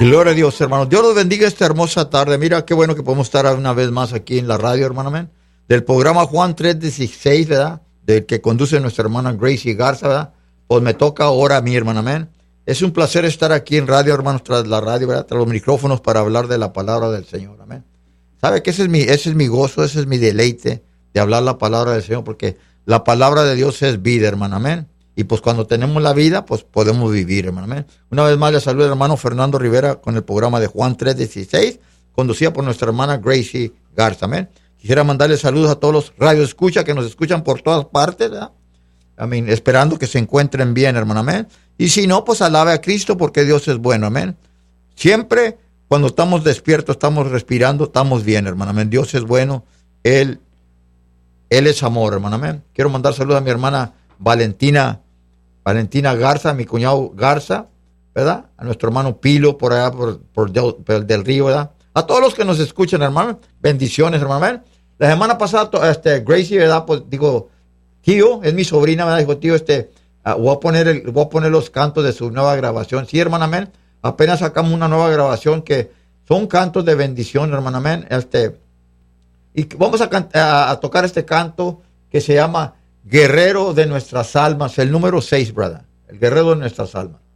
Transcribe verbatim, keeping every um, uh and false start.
Gloria a Dios, hermanos. Dios los bendiga esta hermosa tarde. Mira, qué bueno que podemos estar una vez más aquí en la radio, hermano, amén. Del programa Juan tres dieciséis, ¿verdad? Del que conduce nuestra hermana Gracie Garza, ¿verdad? Pues me toca ahora a mí, hermano, amén. Es un placer estar aquí en radio, hermanos, tras la radio, ¿verdad? Tras los micrófonos para hablar de la palabra del Señor, amén. ¿Sabe que ese es mi, ese es mi gozo, ese es mi deleite de hablar la palabra del Señor? Porque la palabra de Dios es vida, hermano, amén. Y pues cuando tenemos la vida, pues podemos vivir, hermano, amén. Una vez más le saludo al hermano Fernando Rivera con el programa de Juan tres dieciséis, conducida por nuestra hermana Gracie Garza, amén. Quisiera mandarle saludos a todos los radioescuchas que nos escuchan por todas partes, ¿verdad? Amén, esperando que se encuentren bien, hermano, amén. Y si no, pues alabe a Cristo porque Dios es bueno, amén. Siempre cuando estamos despiertos, estamos respirando, estamos bien, hermano, amén. Dios es bueno, Él, Él es amor, hermano, amén. Quiero mandar saludos a mi hermana Valentina, Valentina Garza, a mi cuñado Garza, ¿verdad? A nuestro hermano Pilo, por allá, por, por, del, por del Río, ¿verdad? A todos los que nos escuchan, hermano, bendiciones, hermano, amén. La semana pasada, este, Gracie, ¿verdad? Pues digo, tío, es mi sobrina, ¿verdad? Dijo, tío, este, uh, voy a poner el, voy a poner los cantos de su nueva grabación. Sí, hermano, amén. Apenas sacamos una nueva grabación que son cantos de bendición, hermano, amén. Este, y vamos a, a, a tocar este canto que se llama Guerrero de nuestras almas, el número seis, brother. El guerrero de nuestras almas.